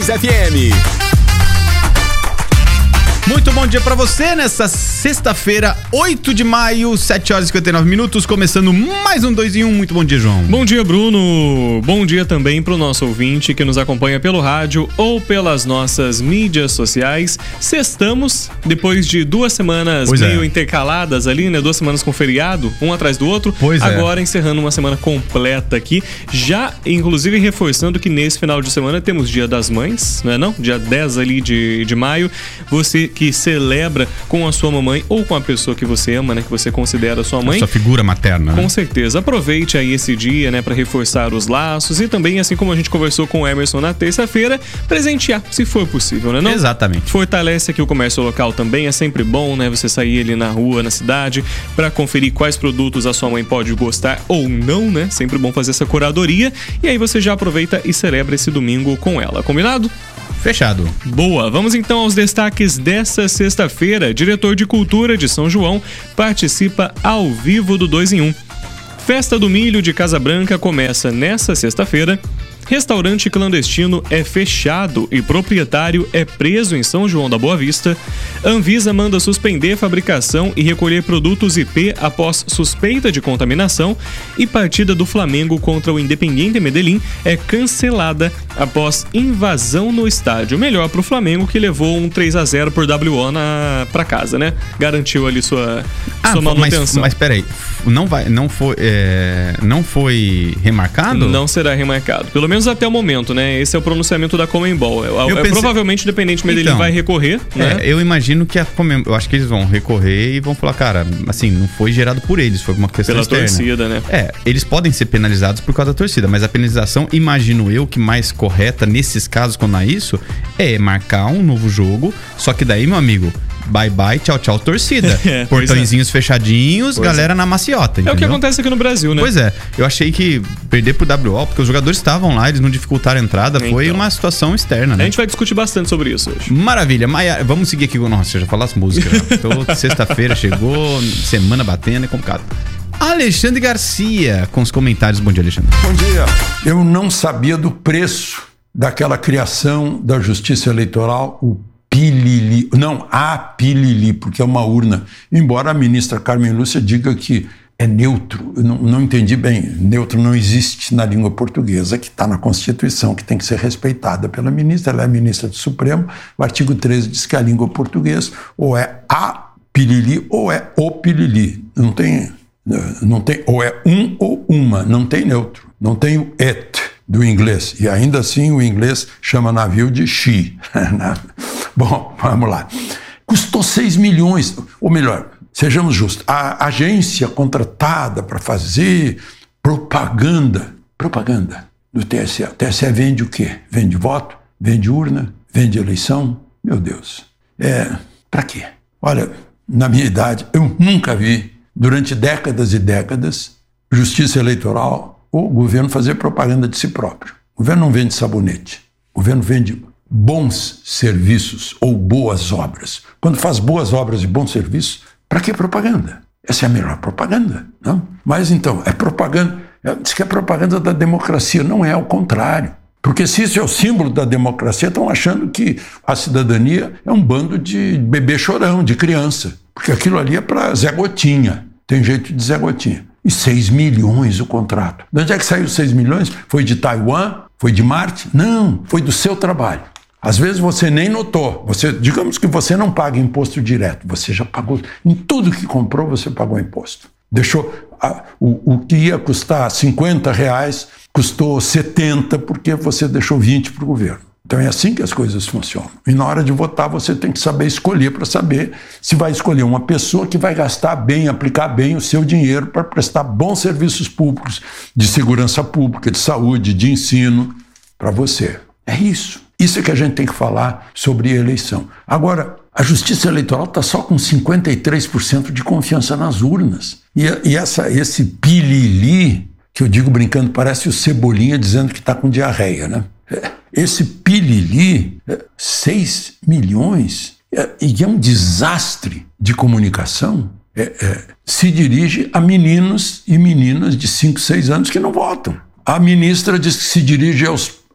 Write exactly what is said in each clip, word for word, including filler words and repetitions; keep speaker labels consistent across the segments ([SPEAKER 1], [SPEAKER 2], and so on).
[SPEAKER 1] três F M.
[SPEAKER 2] Muito bom dia pra você nessa sexta-feira, oito de maio, sete horas e cinquenta e nove minutos, começando mais um dois em um. Muito bom dia, João.
[SPEAKER 3] Bom dia, Bruno. Bom dia também pro nosso ouvinte que nos acompanha pelo rádio ou pelas nossas mídias sociais. Sextamos, depois de duas semanas
[SPEAKER 2] pois
[SPEAKER 3] meio
[SPEAKER 2] é.
[SPEAKER 3] intercaladas ali, né? Duas semanas com feriado, um atrás do outro.
[SPEAKER 2] Pois é.
[SPEAKER 3] Agora encerrando uma semana completa aqui, já inclusive reforçando que nesse final de semana temos Dia das Mães, não é não? Dia dez ali de, de maio. Você que celebra com a sua mamãe ou com a pessoa que você ama, né, que você considera sua mãe.
[SPEAKER 2] A sua figura materna, né?
[SPEAKER 3] Com certeza. Aproveite aí esse dia, né, para reforçar os laços e também, assim como a gente conversou com o Emerson na terça-feira, presentear, se for possível, né, não?
[SPEAKER 2] Exatamente.
[SPEAKER 3] Fortalece aqui o comércio local também, é sempre bom, né, você sair ali na rua, na cidade, para conferir quais produtos a sua mãe pode gostar ou não, né? Sempre bom fazer essa curadoria e aí você já aproveita e celebra esse domingo com ela. Combinado?
[SPEAKER 2] Fechado.
[SPEAKER 3] Boa, vamos então aos destaques dessa sexta-feira. Diretor de Cultura de São João participa ao vivo do dois em um. Festa do Milho de Casa Branca começa nessa sexta-feira. Restaurante clandestino é fechado e proprietário é preso em São João da Boa Vista. Anvisa manda suspender fabricação e recolher produtos I P após suspeita de contaminação. E partida do Flamengo contra o Independiente Medellín é cancelada após invasão no estádio. Melhor para o Flamengo, que levou um três a zero por W O na, pra casa, né? Garantiu ali sua,
[SPEAKER 2] ah,
[SPEAKER 3] sua manutenção.
[SPEAKER 2] Mas, mas peraí, não, vai, não, foi, é, não foi remarcado?
[SPEAKER 3] Não será remarcado. Pelo menos até o momento, né? Esse é o pronunciamento da Conmebol. Eu pensei... Provavelmente o Independente Medellín então, vai recorrer, né?
[SPEAKER 2] É, eu imagino que a Conmebol, eu acho que eles vão recorrer e vão falar, cara, assim, não foi gerado por eles, foi uma questão
[SPEAKER 3] Pela
[SPEAKER 2] externa.
[SPEAKER 3] torcida, né?
[SPEAKER 2] É, eles podem ser penalizados por causa da torcida, mas a penalização, imagino eu, que mais correta nesses casos, quando há isso, é marcar um novo jogo, só que daí, meu amigo, bye bye, tchau, tchau, torcida. É, portõezinhos é. fechadinhos, pois galera é. na maciota, entendeu?
[SPEAKER 3] É o que acontece aqui no Brasil, né?
[SPEAKER 2] Pois é, eu achei que perder pro W O, porque os jogadores estavam lá, eles não dificultaram a entrada, então, foi uma situação externa, né?
[SPEAKER 3] A gente vai discutir bastante sobre isso hoje. Maravilha,
[SPEAKER 2] Maia, vamos seguir aqui com... Nossa, já falou as músicas, né? Então, sexta-feira chegou, semana batendo, é complicado. Alexandre Garcia, com os comentários. Bom dia, Alexandre.
[SPEAKER 4] Bom dia. Eu não sabia do preço daquela criação da Justiça Eleitoral, o Pilili, não, a Pilili, porque é uma urna. Embora a ministra Carmen Lúcia diga que é neutro, eu não, não entendi bem. Neutro não existe na língua portuguesa, que está na Constituição, que tem que ser respeitada pela ministra. Ela é ministra do Supremo. O artigo treze diz que a língua portuguesa ou é a Pilili ou é o Pilili. Não tem, não tem, ou é um ou uma, não tem neutro. Não tem o et do inglês. E ainda assim o inglês chama navio de she. Bom, vamos lá. Custou seis milhões, ou melhor, sejamos justos, a agência contratada para fazer propaganda, propaganda do T S E. O T S E vende o quê? Vende voto? Vende urna? Vende eleição? Meu Deus. É, para quê? Olha, na minha idade, eu nunca vi, durante décadas e décadas, justiça eleitoral ou governo fazer propaganda de si próprio. O governo não vende sabonete. O governo vende bons serviços ou boas obras. Quando faz boas obras e bons serviços, para que propaganda? Essa é a melhor propaganda, não? Mas então, é propaganda, diz que é propaganda da democracia, não é, ao contrário. Porque se isso é o símbolo da democracia, estão achando que a cidadania é um bando de bebê chorão, de criança. Porque aquilo ali é para Zé Gotinha, tem jeito de Zé Gotinha. E seis milhões o contrato. De onde é que saiu seis milhões? Foi de Taiwan? Foi de Marte? Não, foi do seu trabalho. Às vezes você nem notou. Você, digamos que você não paga imposto direto. Você já pagou. Em tudo que comprou, você pagou imposto. Deixou a, o, o que ia custar cinquenta reais, custou setenta porque você deixou vinte para o governo. Então é assim que as coisas funcionam. E na hora de votar, você tem que saber escolher para saber se vai escolher uma pessoa que vai gastar bem, aplicar bem o seu dinheiro para prestar bons serviços públicos, de segurança pública, de saúde, de ensino, para você. É isso. Isso é que a gente tem que falar sobre eleição. Agora, a Justiça Eleitoral está só com cinquenta e três por cento de confiança nas urnas. E, e essa, esse pilili, que eu digo brincando, parece o Cebolinha dizendo que está com diarreia, né? Esse pilili, seis milhões, é, e é um desastre de comunicação, é, é, se dirige a meninos e meninas de cinco, seis anos que não votam. A ministra diz que se dirige aos,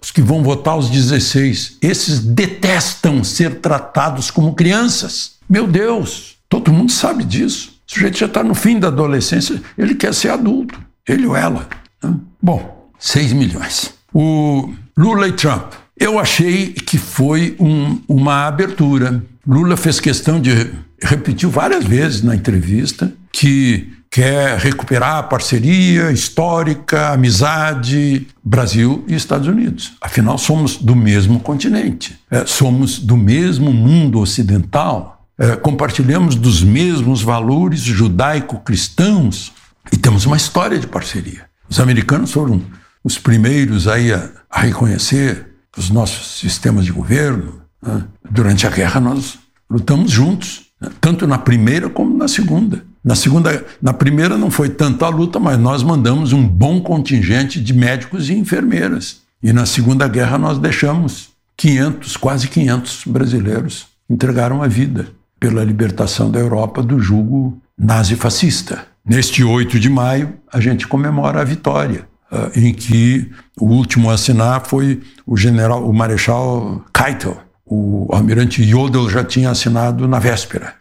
[SPEAKER 4] os que vão votar aos dezesseis. Esses detestam ser tratados como crianças. Meu Deus, todo mundo sabe disso. O sujeito já está no fim da adolescência, ele quer ser adulto, ele ou ela. Né? Bom, seis milhões. O Lula e Trump. Eu achei que foi um, uma abertura. Lula fez questão de, repetiu várias vezes na entrevista, que quer recuperar a parceria histórica, amizade, Brasil e Estados Unidos. Afinal, somos do mesmo continente, é, somos do mesmo mundo ocidental, é, compartilhamos dos mesmos valores judaico-cristãos e temos uma história de parceria. Os americanos foram os primeiros aí a, a reconhecer os nossos sistemas de governo. Né? Durante a guerra nós lutamos juntos, né? Tanto na primeira como na segunda. Na segunda, na primeira não foi tanta a luta, mas nós mandamos um bom contingente de médicos e enfermeiras. E na Segunda Guerra nós deixamos quinhentos, quase quinhentos brasileiros entregaram a vida pela libertação da Europa do jugo nazi-fascista. Neste oito de maio, a gente comemora a vitória, uh, em que o último a assinar foi o general, o marechal Keitel. O almirante Jodl já tinha assinado na véspera.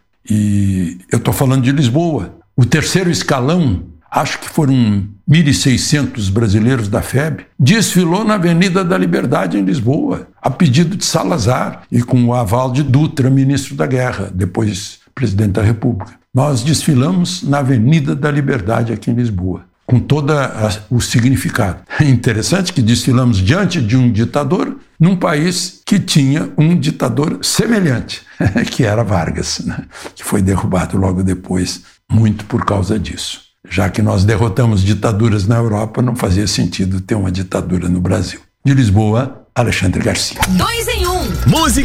[SPEAKER 4] E eu estou falando de Lisboa. O terceiro escalão, acho que foram mil e seiscentos brasileiros da F E B, desfilou na Avenida da Liberdade em Lisboa, a pedido de Salazar e com o aval de Dutra, ministro da Guerra, depois presidente da República. Nós desfilamos na Avenida da Liberdade aqui em Lisboa, com todo o significado. É interessante que desfilamos diante de um ditador num país que tinha um ditador semelhante, que era Vargas, né? Que foi derrubado logo depois, muito por causa disso. Já que nós derrotamos ditaduras na Europa, não fazia sentido ter uma ditadura no Brasil. De Lisboa, Alexandre Garcia.
[SPEAKER 1] Dois em um.
[SPEAKER 5] Música